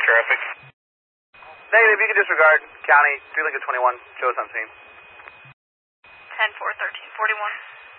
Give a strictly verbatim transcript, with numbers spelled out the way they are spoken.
traffic. Negative, you can disregard. County, three Lincoln twenty-one, shows on scene. ten four thirteen forty-one.